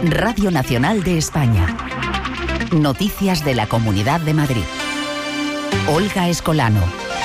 Radio Nacional de España. Noticias de la Comunidad de Madrid. Olga Escolano.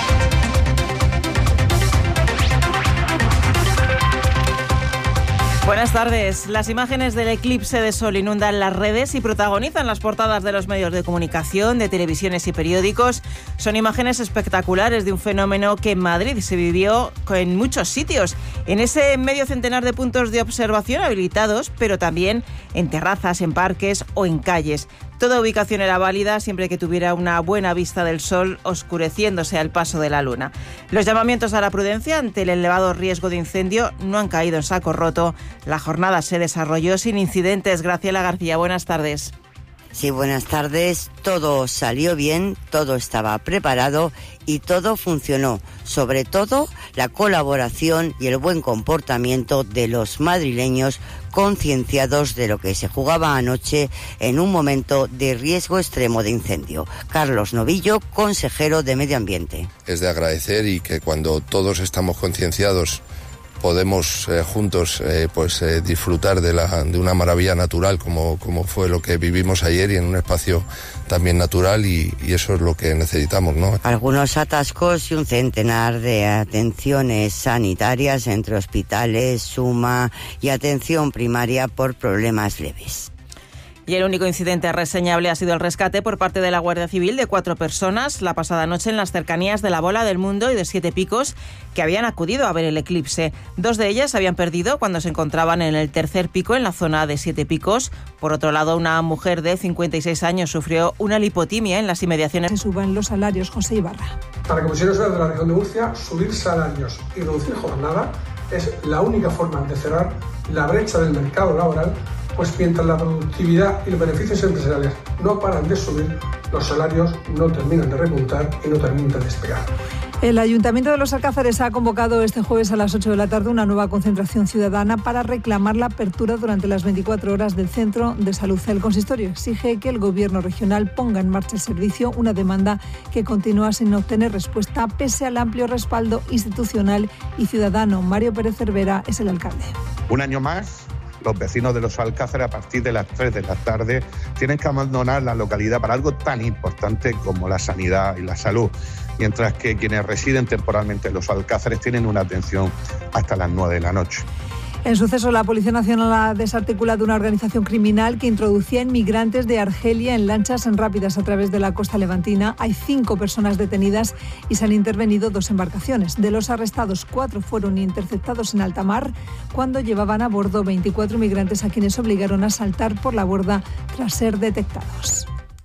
Buenas tardes. Las imágenes del eclipse de sol inundan las redes y protagonizan las portadas de los medios de comunicación, de televisiones y periódicos. Son imágenes espectaculares de un fenómeno que en Madrid se vivió en muchos sitios. En ese medio centenar de puntos de observación habilitados, pero también en terrazas, en parques o en calles. Toda ubicación era válida siempre que tuviera una buena vista del sol, oscureciéndose al paso de la luna. Los llamamientos a la prudencia ante el elevado riesgo de incendio no han caído en saco roto. La jornada se desarrolló sin incidentes. Graciela García, buenas tardes. Sí, buenas tardes. Todo salió bien, todo estaba preparado y todo funcionó. Sobre todo, la colaboración y el buen comportamiento de los madrileños concienciados de lo que se jugaba anoche en un momento de riesgo extremo de incendio. Carlos Novillo, consejero de Medio Ambiente. Es de agradecer y que cuando todos estamos concienciados podemos juntos disfrutar de una maravilla natural como fue lo que vivimos ayer y en un espacio también natural y eso es lo que necesitamos, ¿no? Algunos atascos y un centenar de atenciones sanitarias entre hospitales, SUMA y atención primaria por problemas leves. Y el único incidente reseñable ha sido el rescate por parte de la Guardia Civil de 4 personas la pasada noche en las cercanías de la Bola del Mundo y de Siete Picos que habían acudido a ver el eclipse. 2 de ellas se habían perdido cuando se encontraban en el tercer pico en la zona de Siete Picos. Por otro lado, una mujer de 56 años sufrió una lipotimia en las inmediaciones. Se suban los salarios, José Ibarra. Para Comisiones Obreras de la región de Murcia, subir salarios y reducir jornada es la única forma de cerrar la brecha del mercado laboral, pues mientras la productividad y los beneficios empresariales no paran de subir, los salarios no terminan de repuntar y no terminan de despegar. El Ayuntamiento de Los Alcázares ha convocado este jueves a las 8 de la tarde una nueva concentración ciudadana para reclamar la apertura durante las 24 horas del Centro de Salud. El consistorio exige que el Gobierno regional ponga en marcha el servicio, una demanda que continúa sin obtener respuesta pese al amplio respaldo institucional y ciudadano. Mario Pérez Cervera es el alcalde. Un año más, los vecinos de Los Alcázares a partir de las 3 de la tarde tienen que abandonar la localidad para algo tan importante como la sanidad y la salud, mientras que quienes residen temporalmente en Los Alcázares tienen una atención hasta las 9 de la noche. En suceso, la Policía Nacional ha desarticulado una organización criminal que introducía inmigrantes de Argelia en lanchas rápidas a través de la costa levantina. Hay 5 personas detenidas y se han intervenido 2 embarcaciones. De los arrestados, 4 fueron interceptados en alta mar cuando llevaban a bordo 24 inmigrantes a quienes obligaron a saltar por la borda tras ser detectados.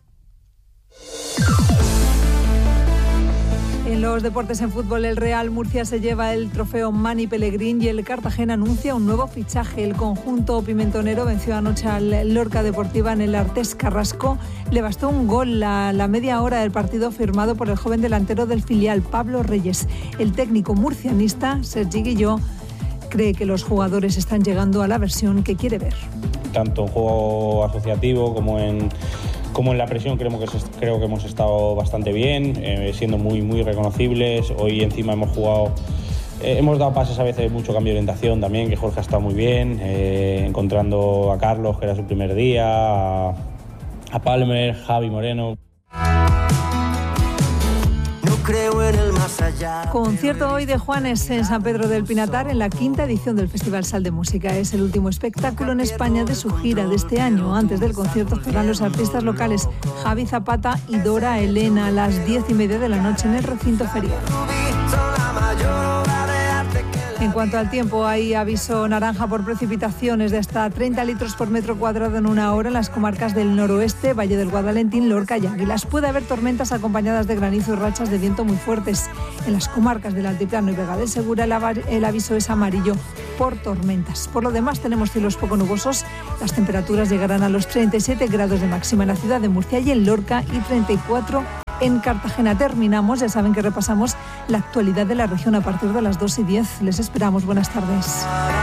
En los deportes, en fútbol, el Real Murcia se lleva el trofeo Mani Pellegrín y el Cartagena anuncia un nuevo fichaje. El conjunto pimentonero venció anoche al Lorca Deportiva en el Artés Carrasco. Le bastó un gol a la media hora del partido firmado por el joven delantero del filial, Pablo Reyes. El técnico murcianista, Sergi Guilló, cree que los jugadores están llegando a la versión que quiere ver. Tanto en juego asociativo como en la presión creo que hemos estado bastante bien, siendo muy reconocibles. Hoy encima hemos dado pases a veces de mucho cambio de orientación también, que Jorge ha estado muy bien, encontrando a Carlos, que era su primer día, a Palmer, Javi Moreno. Concierto hoy de Juanes en San Pedro del Pinatar en la 5ª edición del Festival Sal de Música. Es el último espectáculo en España de su gira de este año. Antes del concierto estarán los artistas locales Javi Zapata y Dora Elena a las 10:30 de la noche en el recinto ferial. En cuanto al tiempo, hay aviso naranja por precipitaciones de hasta 30 litros por metro cuadrado en una hora en las comarcas del noroeste, Valle del Guadalentín, Lorca y Águilas. Puede haber tormentas acompañadas de granizo y rachas de viento muy fuertes. En las comarcas del Altiplano y Vega del Segura el aviso es amarillo por tormentas. Por lo demás, tenemos cielos poco nubosos. Las temperaturas llegarán a los 37 grados de máxima en la ciudad de Murcia y en Lorca y 34 en Cartagena. Terminamos, ya saben que repasamos la actualidad de la región a partir de las 2:10. Les esperamos, buenas tardes.